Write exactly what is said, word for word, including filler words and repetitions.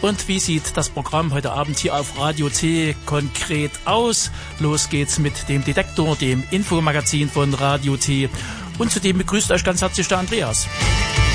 Und wie sieht das Programm heute Abend hier auf Radio T konkret aus? Los geht's mit dem Detektor, dem Infomagazin von Radio T. Und zudem begrüßt euch ganz herzlich der Andreas.